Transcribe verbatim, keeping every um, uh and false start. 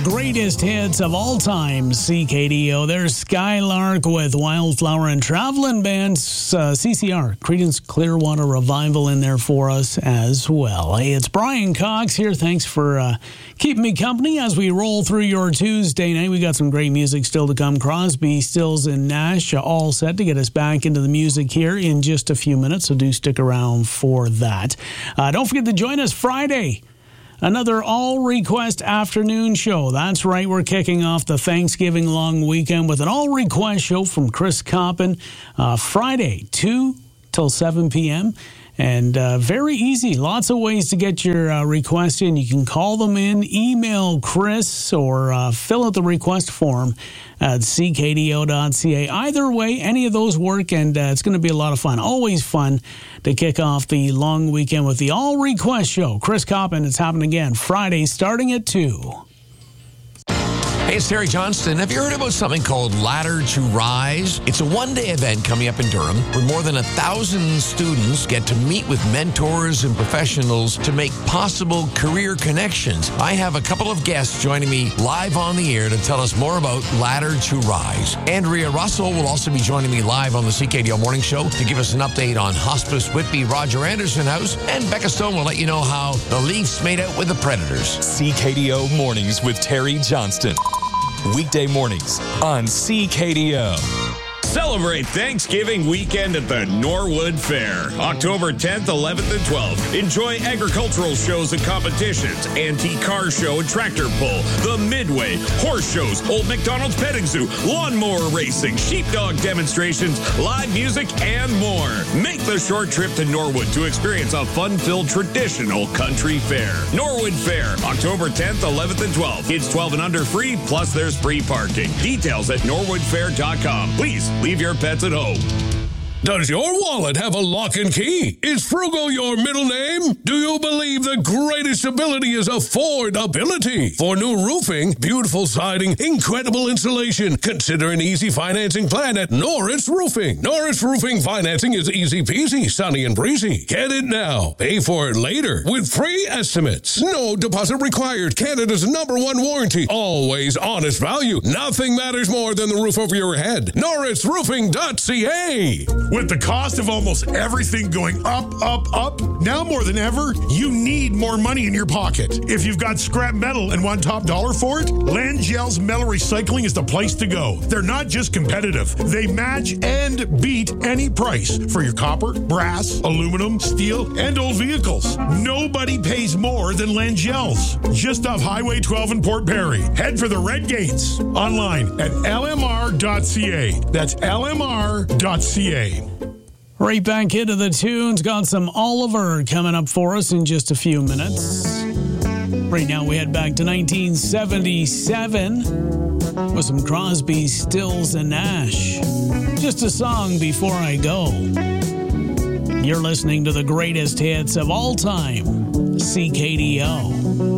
greatest hits of all time, C K D O. There's Skylark with Wildflower and Traveling Bands, uh, C C R, Creedence Clearwater Revival in there for us as well. Hey, it's Brian Cox here. Thanks for uh, keeping me company as we roll through your Tuesday night. We got some great music still to come. Crosby, Stills, and Nash all set to get us back into the music here in just a few minutes, so do stick around for that. Uh, don't forget to join us Friday. Another all-request afternoon show. That's right, we're kicking off the Thanksgiving long weekend with an all-request show from Chris Coppin, uh, Friday, two till seven p.m., and uh, very easy. Lots of ways to get your uh, request in. You can call them in, email Chris, or uh, fill out the request form at c k d o dot c a. Either way, any of those work, and uh, it's going to be a lot of fun. Always fun to kick off the long weekend with the all-request show. Chris Coppin, it's happening again Friday starting at two. Hey, it's Terry Johnston. Have you heard about something called Ladder to Rise? It's a one-day event coming up in Durham where more than a thousand students get to meet with mentors and professionals to make possible career connections. I have a couple of guests joining me live on the air to tell us more about Ladder to Rise. Andrea Russell will also be joining me live on the C K D O Morning Show to give us an update on Hospice Whitby Roger Anderson House. And Becca Stone will let you know how the Leafs made out with the Predators. C K D O Mornings with Terry Johnston. Weekday mornings on C K D O. Celebrate Thanksgiving weekend at the Norwood Fair, October tenth, eleventh, and twelfth. Enjoy agricultural shows and competitions, antique car show and tractor pull, the Midway, horse shows, Old McDonald's Petting Zoo, lawnmower racing, sheepdog demonstrations, live music, and more. Make the short trip to Norwood to experience a fun-filled traditional country fair. Norwood Fair, October tenth, eleventh, and twelfth. Kids twelve and under free, plus there's free parking. Details at norwood fair dot com. Please leave your pets at home. Does your wallet have a lock and key? Is Frugal your middle name? Do you believe the greatest ability is affordability? For new roofing, beautiful siding, incredible insulation, consider an easy financing plan at Norris Roofing. Norris Roofing financing is easy peasy, sunny and breezy. Get it now. Pay for it later with free estimates. No deposit required. Canada's number one warranty. Always honest value. Nothing matters more than the roof over your head. norris roofing dot c a. With the cost of almost everything going up, up, up, now more than ever, you need more money in your pocket. If you've got scrap metal and want top dollar for it, Langell's Metal Recycling is the place to go. They're not just competitive. They match and beat any price for your copper, brass, aluminum, steel, and old vehicles. Nobody pays more than Langell's. Just off Highway twelve in Port Perry. Head for the Red Gates. Online at l m r dot c a. That's l m r dot c a. Right back into the tunes. Got some Oliver coming up for us in just a few minutes. Right now we head back to nineteen seventy-seven with some Crosby, Stills, and Nash. Just a song before I go. You're listening to the greatest hits of all time, C K D O.